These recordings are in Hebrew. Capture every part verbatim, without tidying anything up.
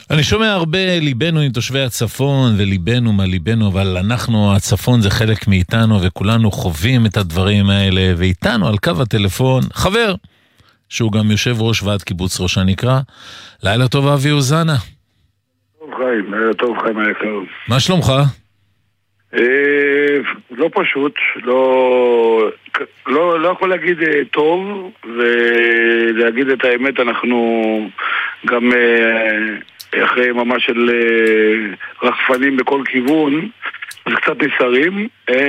אני שומע הרבה ליבנו עם תושבי הצפון וליבנו מה ליבנו, אבל אנחנו, הצפון זה חלק מאיתנו וכולנו חווים את הדברים האלה, ואיתנו על קו הטלפון חבר שהוא גם יושב ראש ועד קיבוץ ראש הנקרה. לילה טוב אבי אוזנה. טוב חיים, לילה טוב חיים היקר. מה שלומך? לא פשוט, לא לא לא יכול להגיד טוב, ולהגיד את האמת, אנחנו גם אחרי ממש של רחפנים בכל כיוון, זה קצת נסערים,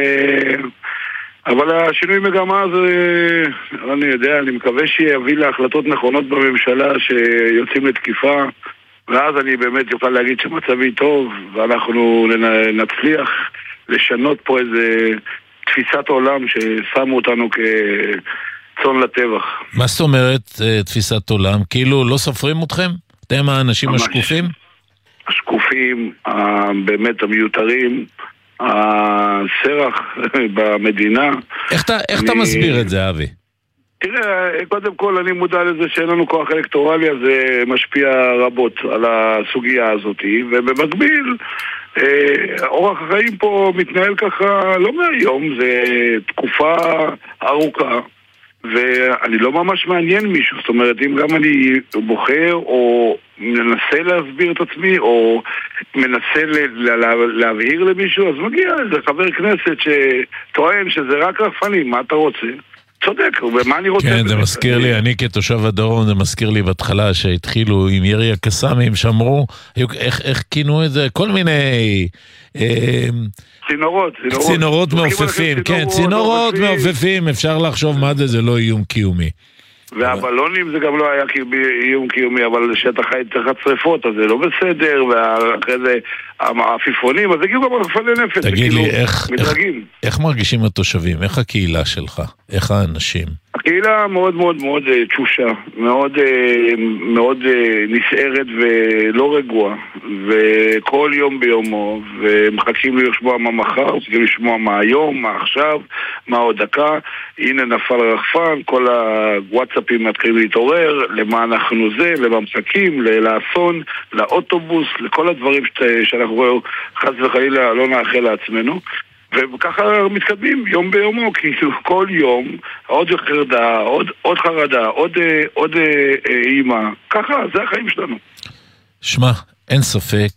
אבל השינוי מגמה זה, אני יודע, אני מקווה שיביא להחלטות נכונות בממשלה שיוצאים לתקיפה, ואז אני באמת יוכל להגיד שמצבי טוב, ואנחנו נצליח לשנות פה איזה תפיסת עולם ששמו אותנו כצאן לטבח. מה זאת אומרת תפיסת עולם? כאילו לא סופרים אתכם? אתם האנשים ממש. השקופים? השקופים, באמת המיותרים, הסרח במדינה. איך אתה, איך אני... אתה מסביר את זה, אבי? תראה, קודם כל אני מודע לזה שאין לנו כוח אלקטורלי, אז זה משפיע רבות על הסוגיה הזאת, ובמקביל אה, אורח החיים פה מתנהל ככה לא מהיום, זה תקופה ארוכה, ואני לא ממש מעניין מישהו, זאת אומרת, אם גם אני בוחר או מנסה להסביר את עצמי או מנסה להבהיר למישהו, אז מגיע איזה חבר כנסת שטוען שזה רק רחפנים, מה אתה רוצה? צודק, ומה אני רוצה? כן, זה מזכיר לי, אני כתושב הדרום, זה מזכיר לי בהתחלה שהתחילו עם ירי הקסאמים, שאמרו, איך כינו את זה? כל מיני... צינורות. צינורות מעופפים, כן, צינורות מעופפים, אפשר לחשוב מה זה, זה לא איום קיומי. והבלונים זה גם לא היה איום קיומי, אבל שטח היה תחת שריפות, אז זה לא בסדר, ואחרי זה העפיפונים, אז הגיעו גם רחפני נפץ. תגיד לי, איך מרגישים התושבים? איך הקהילה שלך? איך האנשים? הקהילה מאוד מאוד מאוד תשושה, מאוד מאוד נסערת ולא רגועה, וכל יום ביומו, ומחכים לשמוע מה מחר, מחכים לשמוע מה היום, מה עכשיו, מה עוד דקה, הנה נפל רחפן, כל הוואטסאפים מתחילים להתעורר, למה אנחנו זה, למה מחכים, לאסון, לאוטובוס, לכל הדברים שאנחנו רואים, חס וחלילה לא נאחל לעצמנו. וככה מתקדמים יום ביומו, כאילו כל יום עוד חרדה, עוד, עוד חרדה, עוד, עוד אימה, ככה, זה החיים שלנו. שמע, אין ספק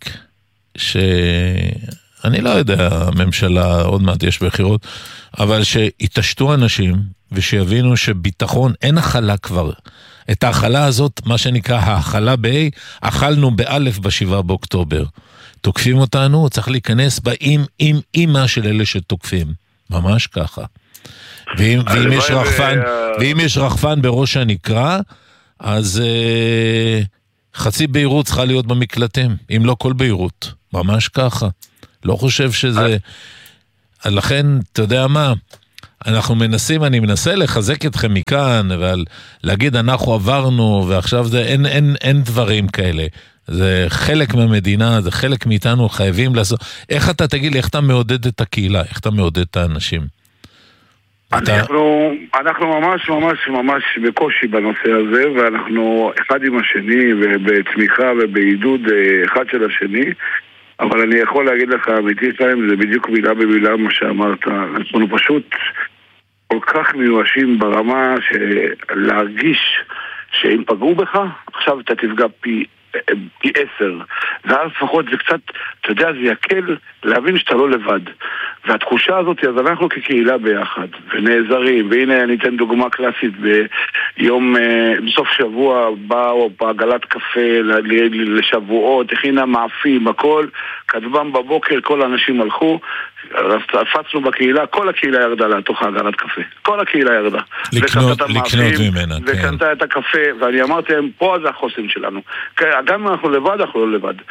שאני לא יודע, הממשלה עוד מעט יש בחירות, אבל שיתשתו אנשים ושיבינו שביטחון אין החלה כבר. את ההחלה הזאת, מה שנקרא ההחלה ב-A, אכלנו באלף בשבעה באוקטובר. תוקפים אותנו, צריך להיכנס באים עם אימא של אלה שתוקפים. ממש ככה. ואם, ואם יש רחפן, ואם יש רחפן בראש הנקרא, אז אה, חצי בהירות צריכה להיות במקלטים, אם לא כל בהירות. ממש ככה. לא חושב שזה... לכן, אתה יודע מה, אנחנו מנסים, אני מנסה לחזק אתכם מכאן, אבל להגיד אנחנו עברנו, ועכשיו זה, אין, אין, אין דברים כאלה. זה חלק מהמדינה, זה חלק מאיתנו, חייבים לעשות... איך אתה, תגיד לי, איך אתה מעודד את הקהילה? איך אתה מעודד את האנשים? אנחנו, אנחנו ממש ממש ממש בקושי בנושא הזה, ואנחנו אחד עם השני, ובתמיכה ובעידוד אחד של השני, אבל אני יכול להגיד לך, אמיתי שלהם, זה בדיוק מילה במילה מה שאמרת. אנחנו פשוט כל כך מיואשים ברמה שלהרגיש שאם פגעו בך, עכשיו אתה תפגע פי... פי עשר, ואז לפחות זה קצת, אתה יודע, זה יקל להבין שאתה לא לבד, והתחושה הזאת, אז אנחנו כקהילה ביחד ונעזרים, והנה אני אתן דוגמה קלאסית, ביום, בסוף שבוע באו בעגלת קפה לשבועות, הכינה מאפים, הכל, כתבם בבוקר, כל האנשים הלכו, הפצנו בקהילה, כל הקהילה ירדה לתוך העגלת קפה, כל הקהילה ירדה, לקנות, לקנות ממנה, וקנתה את הקפה, ואני אמרתי להם, פה זה החוסן שלנו, גם אם אנחנו לבד, אנחנו לא לבד.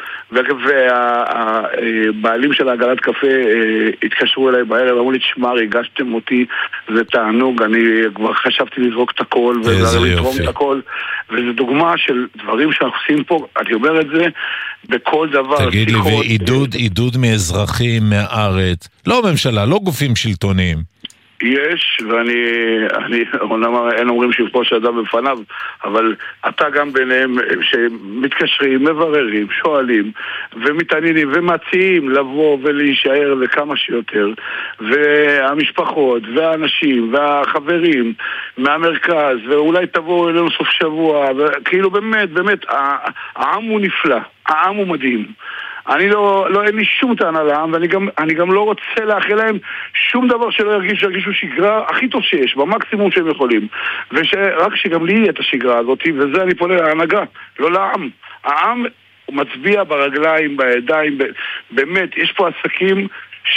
והבעלים של העגלת קפה התקשרו אליי בערב, אמרו לי, תשמע, ריגשתם אותי, זה תענוג, אני כבר חשבתי לזרוק את הכל, ולתרום את הכל, וזו דוגמה של דברים שאנחנו עושים פה, אני אומר את זה, בכל דבר. תגיד לי, ועידוד, עידוד מאזרחים מהארץ, לא ממשלה, לא גופים שלטוניים, יש, ואני, אני, אין אומרים שיפוש אדם בפניו, אבל אתה גם ביניהם שמתקשרים, מבררים, שואלים, ומתעניינים, ומציעים לבוא ולהישאר וכמה שיותר, והמשפחות, והאנשים, והחברים, מהמרכז, ואולי תבואו אלינו סוף שבוע, וכאילו באמת, באמת, העם הוא נפלא, העם הוא מדהים. אני לא, לא, אין לי שום טענה לעם, ואני גם, אני גם לא רוצה לאחל להם שום דבר שלא ירגיש, שירגישו שגרה הכי טוב שיש, במקסימום שהם יכולים. ורק שגם לי יהיה את השגרה הזאת, וזה אני פונה להנהגה, לא לעם. העם מצביע ברגליים, בידיים, באמת, יש פה עסקים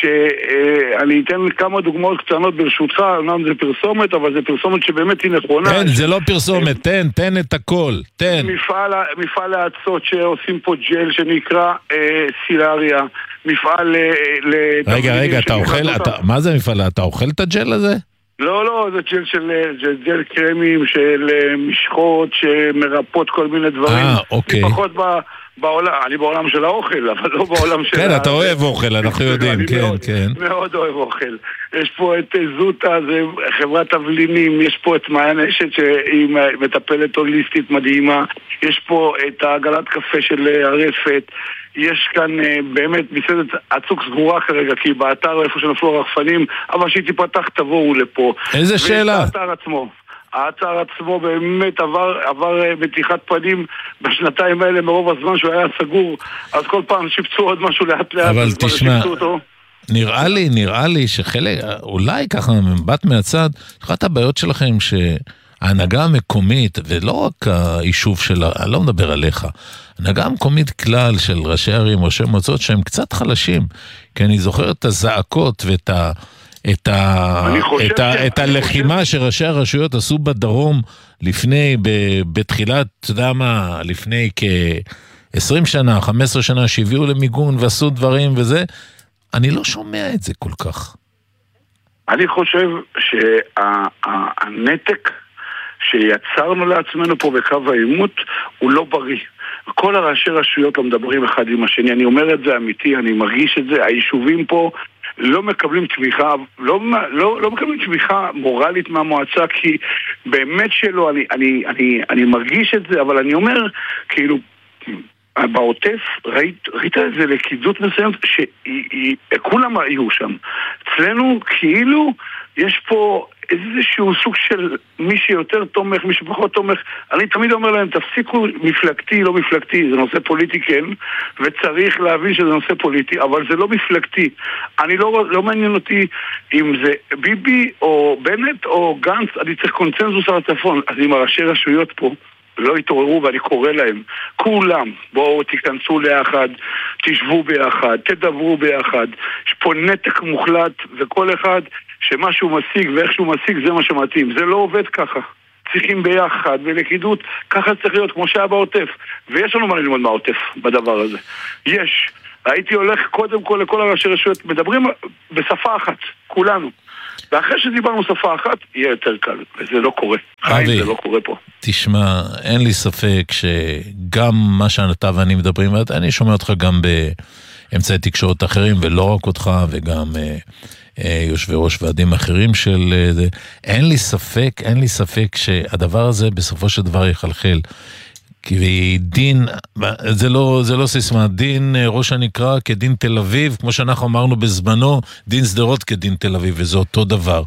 שאני אתן כמה דוגמאות קטנות ברשותך, אמנם זה פרסומת, אבל זה פרסומת שבאמת היא נכונה. כן, זה לא פרסומת, תן, תן את הכל, תן. מפעל, מפעל העצות שעושים פה ג'ל שנקרא אה, סילריה, מפעל ל... רגע, רגע, אתה אוכל, אתה, מה זה מפעל? אתה אוכל את הג'ל הזה? לא, לא, זה ג'ל של, זה ג'ל קרמים של משחות שמרפות כל מיני דברים. אה, אוקיי. פחות ב... בעולם, אני בעולם של האוכל, אבל לא בעולם של... כן, אתה אוהב אוכל, אנחנו יודעים, כן, כן. אני מאוד אוהב אוכל. יש פה את זוטה, זה חברת תבלינים, יש פה את מעיין אשת שהיא מטפלת הוליסטית מדהימה, יש פה את העגלת קפה של הרפת, יש כאן באמת מסעדת הצוק סגורה כרגע, כי באתר איפה שנפלו הרחפנים, אבל שהיא תיפתח תבואו לפה. איזה שאלה? באתר עצמו. האתר עצמו באמת עבר, עבר בתיחת פנים בשנתיים האלה מרוב הזמן שהוא היה סגור, אז כל פעם שיפצו עוד משהו לאט לאט. אבל תשמע, נראה לי, נראה לי שחלק, אולי ככה מבט מהצד, אחת הבעיות שלכם שההנהגה המקומית, ולא רק היישוב שלה, אני לא מדבר עליך, ההנהגה המקומית כלל של ראשי ערים, ראשי מועצות, שהם קצת חלשים, כי אני זוכר את הזעקות ואת ה... את, ה... את, ה... את הלחימה שראשי הרשויות עשו בדרום לפני, ב... בתחילת, אתה יודע מה, לפני כ-עשרים שנה, חמש עשרה שנה, שהביאו למיגון ועשו דברים וזה, אני לא שומע את זה כל כך. אני חושב שהנתק שיצרנו לעצמנו פה בקו העימות הוא לא בריא. כל הראשי רשויות לא מדברים אחד עם השני, אני אומר את זה אמיתי, אני מרגיש את זה, היישובים פה לא מקבלים תמיכה, לא, לא, לא מקבלים תמיכה מורלית מהמועצה, כי באמת שלא, אני, אני, אני, אני מרגיש את זה, אבל אני אומר, כאילו, בעוטף, ראית, ראית את זה לקידות מסוימת, שכולם היו שם. אצלנו, כאילו, יש פה איזשהו סוג של מי שיותר תומך, מי שפחות תומך. אני תמיד אומר להם, תפסיקו מפלגתי, לא מפלגתי, זה נושא פוליטי כן, וצריך להבין שזה נושא פוליטי, אבל זה לא מפלגתי. אני לא, לא מעניין אותי אם זה ביבי או בנט או גנץ, אני צריך קונצנזוס על הצפון. אז אם הראשי רשויות פה לא יתעוררו, ואני קורא להם, כולם, בואו תיכנסו ליחד, תשבו ביחד, תדברו ביחד, יש פה נתק מוחלט, וכל אחד שמה שהוא משיג ואיך שהוא משיג זה מה שמתאים. זה לא עובד ככה. צריכים ביחד ולכידות, ככה צריך להיות כמו שהיה בעוטף. ויש לנו מה ללמוד מהעוטף בדבר הזה. יש. הייתי הולך קודם כל לכל הראשי רשויות, מדברים בשפה אחת, כולנו. ואחרי שדיברנו שפה אחת, יהיה יותר קל, וזה לא קורה. חיים, זה לא קורה פה. תשמע, אין לי ספק שגם מה שאתה ואני מדברים, אני שומע אותך גם באמצעי תקשורת אחרים, ולא רק אותך, וגם יושבי ראש ועדים אחרים של זה. אין לי ספק, אין לי ספק שהדבר הזה בסופו של דבר יחלחל. כי דין, זה לא, זה לא סיסמה, דין ראש הנקרא כדין תל אביב, כמו שאנחנו אמרנו בזמנו, דין סדרות כדין תל אביב, וזה אותו דבר.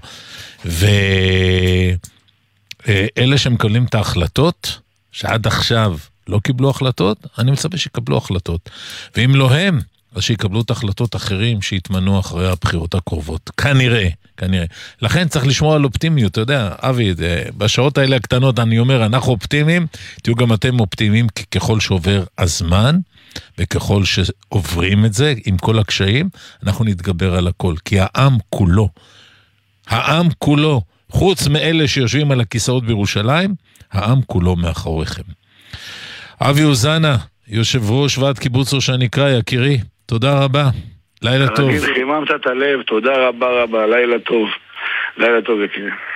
ואלה שמקבלים את ההחלטות, שעד עכשיו לא קיבלו החלטות, אני מצפה שיקבלו החלטות. ואם לא הם, אז שיקבלו את החלטות אחרים שיתמנו אחרי הבחירות הקרובות. כנראה, כנראה. לכן צריך לשמור על אופטימיות, אתה יודע, אבי, בשעות האלה הקטנות אני אומר, אנחנו אופטימיים, תהיו גם אתם אופטימיים, ככל שעובר הזמן, וככל שעוברים את זה, עם כל הקשיים, אנחנו נתגבר על הכל. כי העם כולו, העם כולו, חוץ מאלה שיושבים על הכיסאות בירושלים, העם כולו מאחוריכם. אבי אוזנה, יושב ראש ועד קיבוץ ראש הנקרא, יקירי, תודה רבה, לילה טוב. חיממת את הלב, תודה רבה רבה, לילה טוב, לילה טוב יקירי.